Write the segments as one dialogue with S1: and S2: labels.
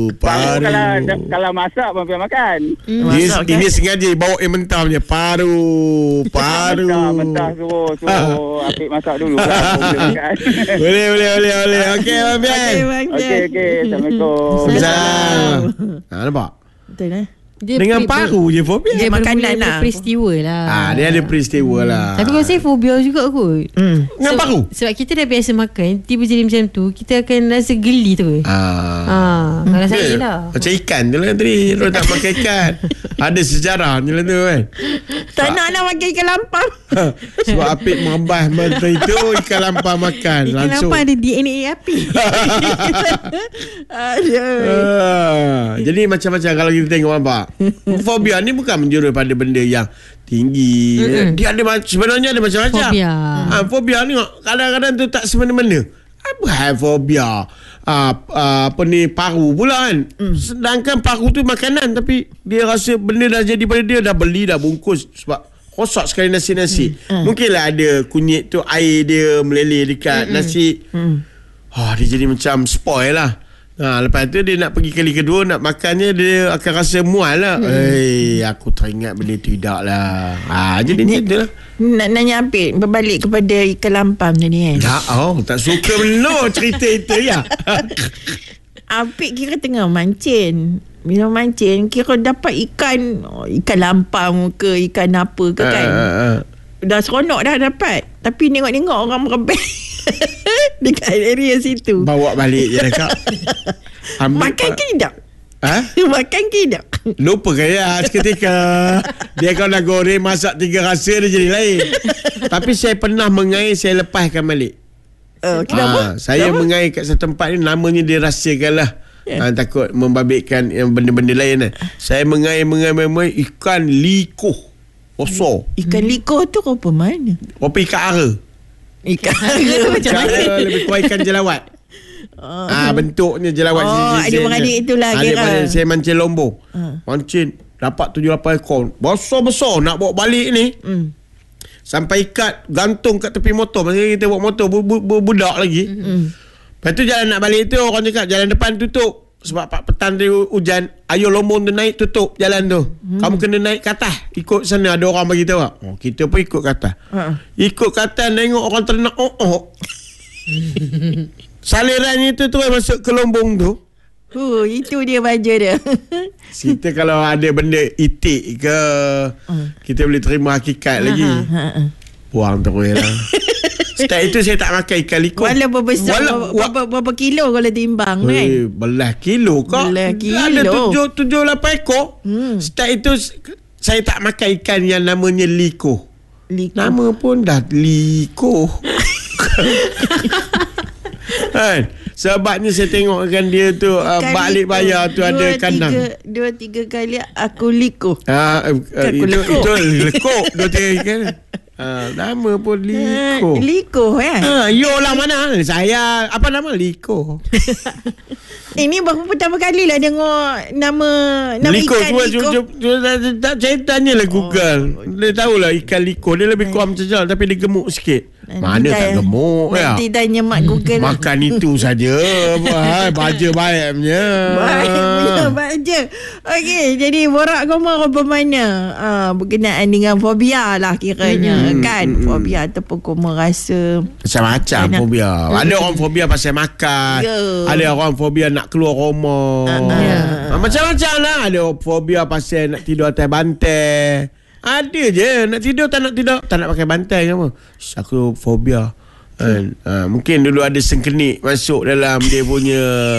S1: Paru kalau masak pun biar makan. Ini sengaja bawa yang mentah punya. Paru.
S2: Mentah suruh Apik masak dulu kan.
S1: Boleh. Okey, Abang Bian.
S2: Okey. Assalamualaikum.
S1: Assalamualaikum. Nampak?
S3: Betul lah.
S4: Dia
S1: dengan paru je fobia.
S3: Dia makanan lah.
S4: Peristiwa lah.
S1: Dia ada peristiwa lah.
S4: Tapi kalau saya fobia juga kot.
S1: Dengan paru?
S4: Sebab kita dah biasa makan, tiba jadi macam tu, kita akan rasa geli tu. Kalau saya lah.
S1: Macam ikan tu lah tadi. Orang tak makan ikan. Ada sejarahnya lah tu kan.
S3: Tak nak makan ikan lampam.
S1: Sebab Apik mambah masa itu ikan lampam makan.
S3: Ikan lampam ada DNA Apik.
S1: Jadi macam-macam kalau kita tengok nampak. Fobia ni bukan menjurus pada benda yang tinggi. Dia ada sebenarnya ada macam-macam. Fobia ni kadang-kadang tu tak semena-mena. Apa hal fobia? Apa ni paru pula kan. Sedangkan paru tu makanan, tapi dia rasa benda dah jadi pada dia, dah beli dah bungkus sebab rosak sekali nasi. Mungkinlah ada kunyit tu, air dia meleleh dekat nasi. Dia jadi macam spoil lah. Lepas tu dia nak pergi kali kedua, nak makannya dia akan rasa mual lah. Aku teringat benda tu tidak lah. Jadi macam tu lah.
S3: Nak nanya Apik, berbalik kepada ikan lampam tadi kan.
S1: Tak suka benar cerita itu ya.
S3: Apik kira tengah mancing. Bila mancing, kira dapat ikan lampam ke, ikan apa ke kan. Dah seronok dah dapat. Tapi nengok-nengok orang merebek dekat area situ.
S1: Bawa balik je dekat.
S3: Makan ke tidak? Makan ke tidak?
S1: Lupa kaya seketika. Dia kalau dah goreng, masak 3 rasa, dia jadi lain. Tapi saya pernah mengair, saya lepaskan balik.
S3: Kenapa?
S1: Saya mengair kat satu tempat ni, namanya dia rahsiakan lah. Takut membabitkan benda-benda lain lah. Saya mengair ikan liko. Besar.
S3: Ikan liko tu rupa mana?
S1: Rupa ikan ara.
S3: Ikan ara macam mana?
S1: Lebih kurang ikan jelawat. Bentuknya jelawat.
S3: Ada beradik itulah kira.
S1: Saya mancing lombong. Mancing dapat 7-8 ekor. Besar-besar nak bawa balik ni. Sampai ikat, gantung kat tepi motor. Masa kita bawa motor budak lagi. Lepas tu jalan nak balik tu, orang cakap jalan depan tutup. Sebab petang dia hujan, ayo lombong tu naik, tutup jalan tu. Kamu kena naik ke atas. Ikut sana, ada orang bagi tahu. Kita pun ikut ke atas. Ikut ke atas, tengok orang ternak salirannya tu terus masuk ke lombong tu.
S3: Itu dia baja dia.
S1: Kita kalau ada benda itik ke, kita boleh terima hakikat lagi. Buang terus lah. Sejak itu saya tak makan ikan liko.
S3: Walaupun besar, berapa kilo kalau timbang kan?
S1: Belah kilo kok. Ada 7-8 ekor. Sejak itu saya tak makan ikan yang namanya liko. Nama pun dah liko. Kan? Sebabnya saya tengok kan dia tu balik bayar tu ada kandang
S3: 2-3 kali aku liko.
S1: Itu lekuk 2-3 kali. Nama pun Liko.
S3: Liko
S1: Yo lah mana? Saya apa nama Liko.
S3: Ini baru pertama kali lah dengar nama
S1: Liko,
S3: ikan Liko.
S1: Saya tanyalah Google. Dia tahulah ikan Liko. Dia lebih kurang macam jalan, tapi dia gemuk sikit. Mana tak gemuk ya?
S3: Nanti tanya mak Google.
S1: Makan itu saja. Baja baik punya.
S3: Baja. Okey, jadi borak koma apa mana? Berkenaan dengan fobia lah kiranya kan. Fobia ataupun koma rasa
S1: macam-macam fobia. Ada orang fobia pasal makan. Ada orang fobia nak keluar rumah. Macam-macam lah. Ada fobia pasal nak tidur atas bantai. Ada je nak tidur tak nak pakai bantai ke apa. Aku fobia. Mungkin dulu ada sengkenik masuk dalam dia punya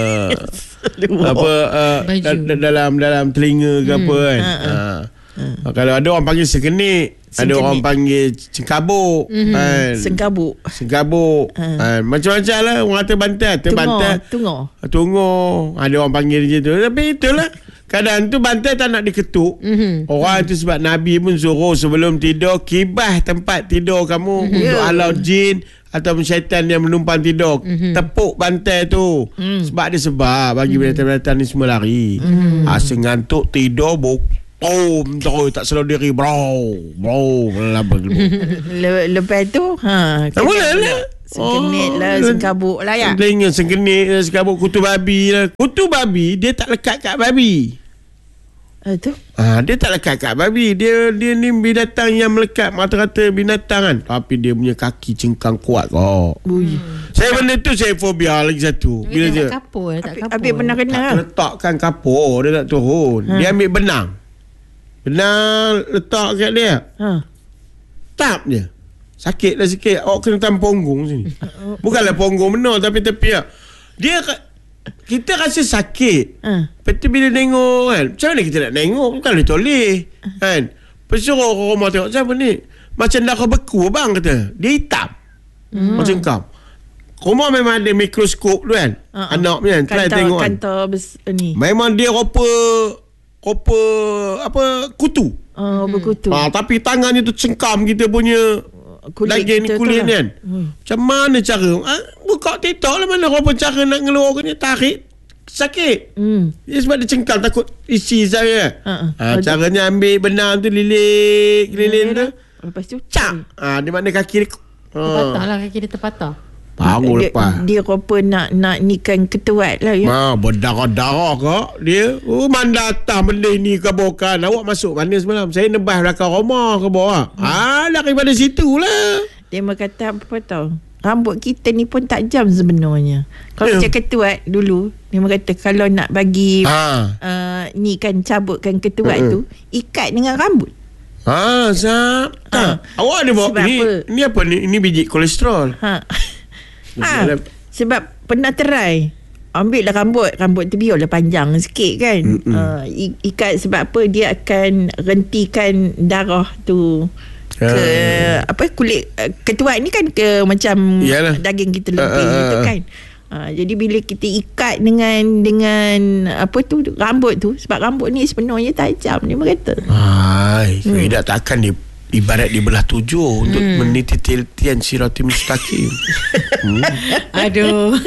S1: dalam telinga ke apa kan. Kalau ada orang panggil sengkenik, ada orang panggil cengkabuk. Sengkabuk. Macam-macam lah. Orang kata bantai, tunggu. Ada orang panggil je tu. Tapi itulah, kadang tu bantai tak nak diketuk. Orang tu sebab Nabi pun suruh sebelum tidur, kibah tempat tidur kamu untuk halau jin atau syaitan yang menumpang tidur. Tepuk bantai tu. Sebab ada sebab bagi binatang-binatang ni semua lari. Asa ngantuk tidur terus tak sedar diri bro.
S3: Lepas tu
S1: mula
S3: Sengkenit lah, sengkabuk lah ya.
S1: Telinga sengkenit lah, sekabut kutu babi lah. Kutu babi, dia tak lekat kat babi.
S3: Tu?
S1: Dia tak lekat kat babi. Dia ni binatang yang melekat mata-rata binatang kan. Tapi dia punya kaki cengkang kuat kok. Saya benda tu saya fobia lagi satu. Bila dia
S4: tak kapur.
S3: Habis pernah kena.
S1: tak letakkan kapur, dia tak turun. Dia ambil benang. Benang letak kat dia. Tap je. Sakit dah sikit. Awak kena tahan punggung sini. Bukanlah punggung benar, tapi tepi lah. Dia kita rasa sakit. Lepas tu bila tengok kan, macam mana kita nak tengok? Bukan boleh toleh kan. Pesuruh rumah tengok, siapa ni? Macam darah beku bang kata. Dia hitam. Macam kau. Rumah memang ada mikroskop tu kan. Anak punya kan. Try tengok kan.
S3: Ni.
S1: Memang dia rupa apa kutu.
S3: Berkutu.
S1: Tapi tangannya tu cengkam kita punya daging kulit kan. Macam mana cara buka TikTok lah, mana apa cara nak ngeluarkannya, tarik sakit. Dia sebab dia cengkal takut isi saya. Caranya ambil benang tu lilik tu,
S3: lepas tu
S1: cak. Di mana kaki dia
S4: Terpatah lah, kaki dia terpatah.
S1: baru lepas.
S3: Dia rupa nak nikan ketuat lah ya.
S1: Berdarah-darah kak dia. Man datang benda ni ke bukan. Awak masuk mana semalam? Saya nebah belakang rumah ke bawah. Daripada situ lah.
S3: Dia kata apa tahu, rambut kita ni pun tajam sebenarnya. Kalau macam ketuat dulu, dia kata kalau nak bagi ni kan cabutkan ketuat tu, ikat dengan rambut.
S1: Awak ada bawa ni apa ni? Ini biji kolesterol.
S3: Sebab pernah try, ambil lah rambut tu biarlah panjang sikit kan. Ikat sebab apa, dia akan rentikan darah tu ke kulit ketuat ni kan, ke macam daging kita lebih tu kan. Jadi bila kita ikat dengan apa tu rambut tu, sebab rambut ni sebenarnya tajam, dia kata.
S1: Tidak takkan dia ibarat dibelah 7 untuk meniti tian sirati mustaqim.
S4: Aduh.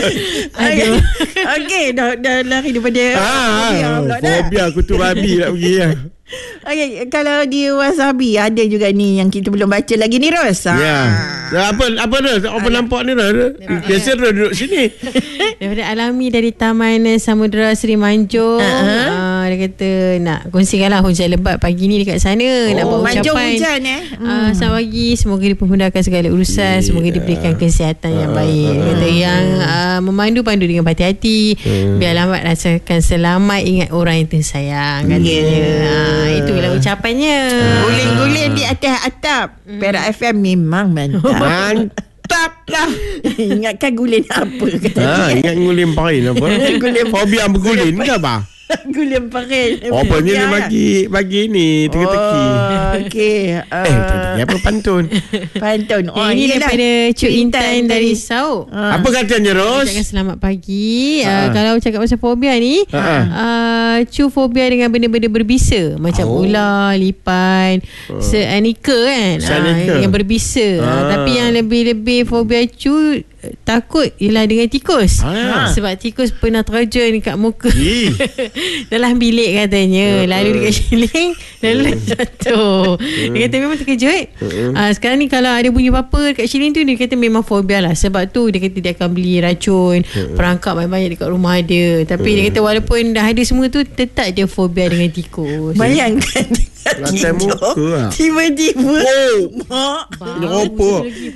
S3: Okey, dah lari daripada
S1: fobia kutu babi nak pergi ya.
S3: Okay, kalau di Wasabi ada juga ni yang kita belum baca lagi ni, Ros.
S1: Apa dah? Apa nampak ni dah? Biasa dah duduk sini.
S4: Daripada Alami dari Taman Samudra Seri Manjung. Dia kata nak kongsikan lah hujan lebat pagi ni dekat sana. Nak buat
S3: Manjung
S4: ucapan
S3: hujan
S4: selamat pagi, semoga dipermudahkan segala urusan, semoga diberikan kesihatan yang baik. Dia kata yang memandu-pandu dengan berhati-hati, biar lambat rasakan selamat, ingat orang yang tersayang, katanya. Itulah ucapannya.
S3: Guling-guling di atas atap Perak FM memang mantap lah. Ingatkan guling apa kata.
S1: Ingat guling parin apa? Fobia berguling ke apa?
S3: Guling parin.
S1: Apa ni bagi ni teki-teki.
S3: Okey.
S1: Teki apa pantun?
S4: Ini daripada Cuk Intan dari Sauk.
S1: Apa katanya, Ros?
S4: Ucapkan selamat pagi. Kalau cakap pasal fobia ni, Cuk fobia dengan benda-benda berbisa, macam ular, lipan, seanika kan, yang berbisa. Tapi yang lebih-lebih fobia Cuk takut ialah dengan tikus. Sebab tikus pernah terjun dekat muka dalam bilik katanya. Lalu dekat siling, lalu jatuh. Dia kata memang terkejut. Sekarang ni kalau ada bunyi apa-apa dekat siling tu, dia kata memang fobia lah. Sebab tu dia kata dia akan beli racun, perangkap banyak-banyak dekat rumah dia. Tapi dia kata walaupun dah ada semua tu, tetap dia fobia dengan tikus.
S3: Bayangkan
S1: lantai muka lah.
S3: Tiba-tiba
S1: apa?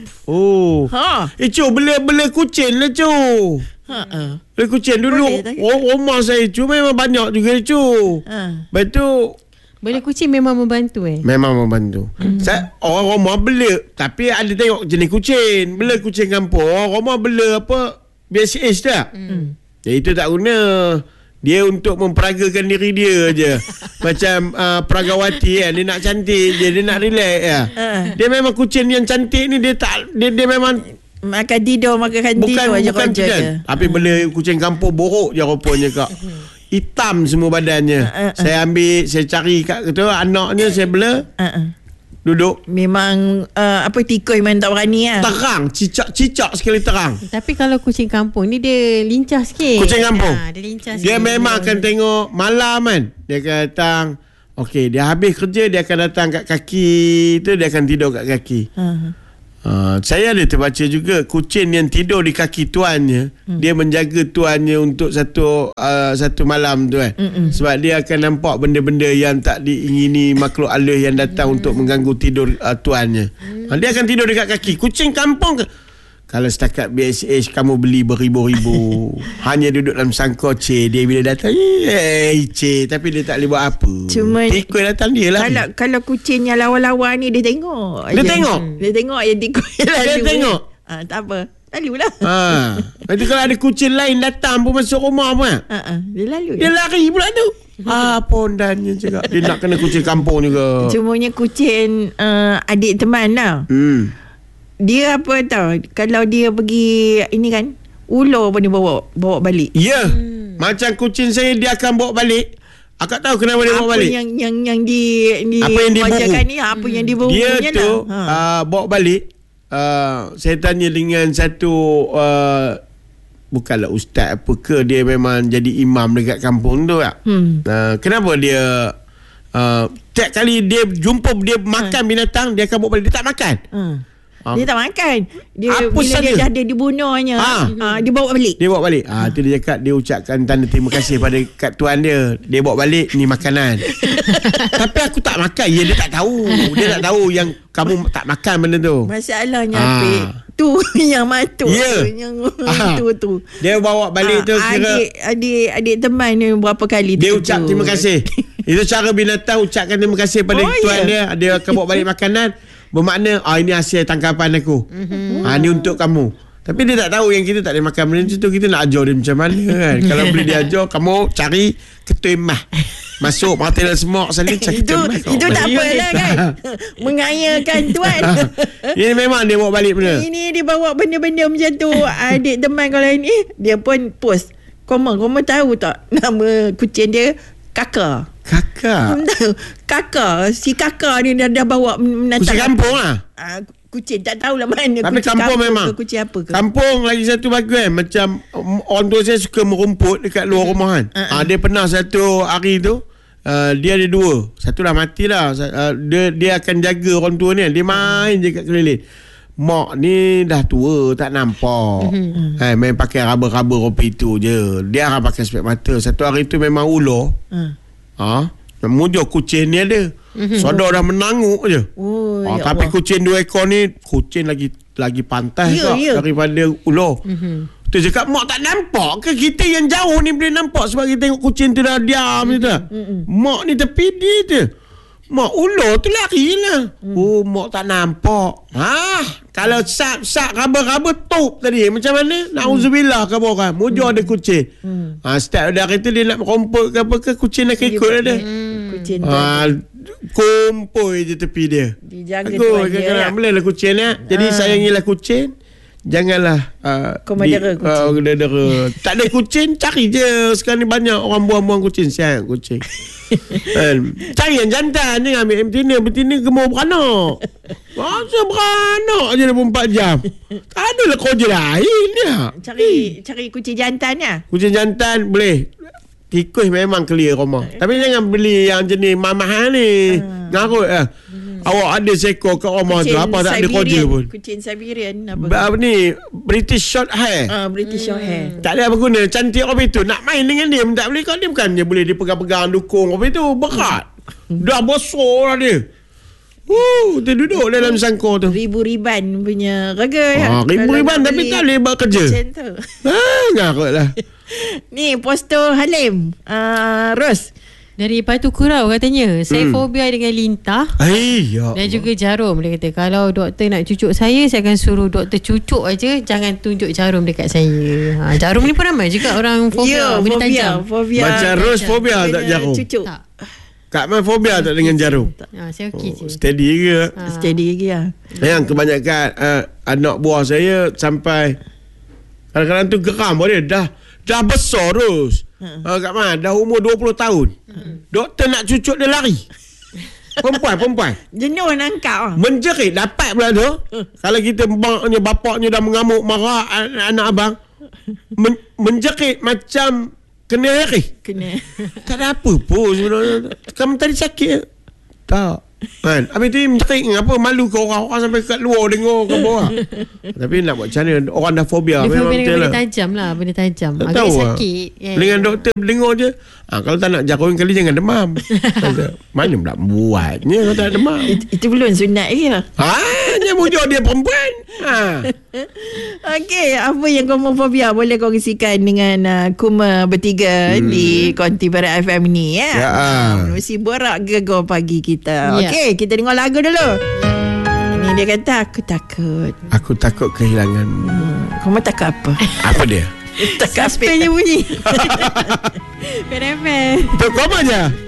S1: Cu bela kucing lah cu. Bela kucing dulu. Rumah saya cu memang banyak juga cu. Lepas tu
S4: bela kucing memang membantu
S1: Memang membantu. Saya orang rumah bela, tapi ada tengok jenis kucing. Bela kucing kampung, orang rumah bela apa biasa age dah. Itu tak guna. Dia untuk memperagakan diri dia je. Macam peragawati kan, dia nak cantik je, dia nak relax ya. Dia memang kucing yang cantik ni, dia memang
S3: makan tidur aja kerja dia.
S1: Tapi bela kucing kampung borok je rupanya kak. Hitam semua badannya. Saya ambil, saya cari kat tu anaknya, saya bela. Duduk.
S3: Memang tikus memang tak berani lah.
S1: Terang, cicak sekali terang.
S4: Tapi kalau kucing kampung ni dia lincah sikit.
S1: Kucing kampung
S4: dia lincah sikit.
S1: Dia memang akan tengok malam kan. Dia akan datang. Okey, dia habis kerja, dia akan datang kat kaki tu, dia akan tidur kat kaki. Saya ada terbaca juga kucing yang tidur di kaki tuannya, dia menjaga tuannya untuk satu malam tu kan. Sebab dia akan nampak benda-benda yang tak diingini makhluk halus yang datang untuk mengganggu tidur tuannya. Dia akan tidur dekat kaki. Kucing kampung kalau setakat BSH kamu beli beribu-ribu, hanya duduk dalam sangkoce, dia bila datang tapi dia tak boleh buat apa.
S3: Cuma
S1: tikus datang dia lah.
S3: Kalau kucing yang lawa-lawa ni dia tengok. Dia tengok yang tikus lalu.
S1: Dia tengok.
S3: Tak apa. Lalulah.
S1: Nanti kalau ada kucing lain datang pun masuk rumah pun.
S3: Dia lalu.
S1: Dia lari pula tu. Pondannya juga. Dia nak kena kucing kampung juga.
S3: Cumanya kucing adik teman lah. Dia apa tahu, kalau dia pergi ini kan, ular pun dia bawa balik.
S1: Ya. Macam kucing saya, dia akan bawa balik. Akak tahu kenapa dia bawa balik?
S3: Yang di
S1: apa yang diburu
S3: ni, apa yang diburu
S1: dia tu
S3: lah.
S1: Bawa balik. Saya tanya dengan satu bukanlah ustaz apa ke, dia memang jadi imam dekat kampung tu tak? Kenapa dia tiap kali dia jumpa dia makan binatang, dia akan bawa balik. Dia tak makan.
S3: Dia tak makan. Dia
S1: apa
S3: bila
S1: saja
S3: dia dah ada dibunuhnya, dia bawa balik.
S1: Dia bawa balik. Tu dia cakap, dia ucapkan tanda terima kasih pada kat tuan dia. Dia bawa balik ni makanan. Tapi aku tak makan. Dia tak tahu. Dia tak tahu yang kamu tak makan benda tu.
S3: Masalahnya Apik, tu yang matuk. Yang tu.
S1: Dia bawa balik tu kira
S3: adik teman ni berapa kali
S1: dia ucap terima kasih. Itu cara binatang ucapkan terima kasih pada tuan dia. Dia akan bawa balik makanan. Bermakna ini hasil tangkapan aku. Ni untuk kamu. Tapi dia tak tahu yang kita tak boleh makan benda tu. Kita nak ajar dia macam mana kan. Kalau boleh dia ajar, kamu cari ketua emah, masuk mata dalam semok salin cari
S3: itu tak apalah kan. Mengayakan tuan.
S1: Ini memang dia bawa balik benda.
S3: Ini dia bawa benda-benda macam tu. Adik teman kalau ini, dia pun post. Koma tahu tak nama kucing dia? Kakak. Si kakak ni dah bawa menatang.
S1: Kucing kampung lah.
S3: Kucing tak tahulah mana.
S1: Tapi
S3: kucing
S1: kampung memang
S3: ke kucing apa ke.
S1: Kampung lagi satu bagus kan. Macam orang tua saya suka merumput dekat luar rumah kan. Dia pernah satu hari tu, dia ada dua. Satu dah mati lah. Dia akan jaga orang tua ni. Dia main je kat keliling. Mak ni dah tua, tak nampak. Main pakai raba-raba kopi tu je. Dia akan pakai spek mata. Satu hari tu memang ular. Mujur kucing ni ada. Sodor dah menanguk je. Tapi Allah. Kucing 2 ekor ni, kucing lagi pantas daripada ular. Tu cakap, mak tak nampak ke kita yang jauh ni boleh nampak sebab kita tengok kucing tu dah diam je. Mak ni tepi dia tu. Mak ular tu lari lah. Mak tak nampak. Kalau sak raba-raba top tadi, macam mana? Na'udzubillah khabar kan. Mujur ada kucing. Setiap dari tu dia nak merompot ke apa ke, kucing nak ikut ada. Kucing kumpul je tepi dia.
S3: Dijaga tuan dia.
S1: Boleh lah kucing ni. Jadi sayangilah kucing. Janganlah
S3: kau madara kucing.
S1: Tak ada kucing, cari je. Sekarang ni banyak orang buang-buang kucing. Siap kucing. Cari yang jantan je, ambil betina gemuk beranak. Masa beranak je 24 jam. Tak adalah kerja lain dia.
S3: Cari kucing jantan ya.
S1: Kucing jantan boleh. Tikus memang clear rumah. Tapi jangan beli yang jenis mahal ni. Ngarut lah. Awak ada seekor kat rumah tu, apa tak ada kerja pun.
S3: Kucing Siberian
S1: apa ni, British short hair.
S3: British short hair.
S1: Tak ada apa guna. Cantik kopi tu. Nak main dengan dia tak boleh. Kalau dia bukannya boleh dia pegang-pegang dukung kopi tu. Berat. Dah besar lah dia. Dia duduk dalam sangkor tu.
S3: Ribu-riban punya raga ya.
S1: Ribu-riban tapi tak boleh buat kerja. Ngarut lah.
S3: Ni poster Halim Ros
S4: dari Batu Kurau katanya, saya fobia dengan lintah dan juga jarum. Dia kata kalau doktor nak cucuk saya akan suruh doktor cucuk aja, jangan tunjuk jarum dekat saya. Jarum ni pun ramai juga orang fobia benda tajam.
S1: Macam Ros fobia tak jarum?
S3: Cucuk.
S1: Kak Man fobia tak dengan jarum?
S4: Saya okey je.
S1: Steady ke?
S3: Steady lagi lah.
S1: Yang kebanyakan anak buah saya sampai kadang-kadang tu geram pun dia. Dah besar terus. Kak Man dah umur 20 tahun. Doktor nak cucuk dia lari. Perempuan
S3: jenuh nangkap
S1: menjerit dapat pula tu. Kalau kita bapaknya dah mengamuk marah anak abang, menjerit macam kena hari. Tak ada apa pun sebenarnya. Kamu tadi sakit tak? Kan? Habis tu mencari apa malu ke orang sampai kat luar dengar ke bawah. Tapi nak buat macam mana? Orang dah fobia.
S4: Dia
S1: memang
S4: fobia dengan
S1: betul
S4: benda tajam lah. Benda tajam.
S1: Tak
S4: Agak
S1: tahu
S4: sakit kan?
S1: Dengan doktor dengar je, kalau tak nak jarum kali jangan demam. Mana pula buatnya kalau tak nak demam?
S3: Itu belum sunat ke?
S1: Dia bujuk dia perempuan.
S3: Okey, apa yang kamu fobia boleh kongsikan dengan Kuma bertiga di Konti Barat FM ni ya. Mesti borak gegar pagi kita. Okey, kita dengar lagu dulu. Ini dia kata aku takut.
S1: Aku takut kehilanganmu.
S3: Kamu takut apa?
S1: Apa dia?
S3: Takut
S4: Suspend je bunyi. PRFM.
S1: Untuk kau aja.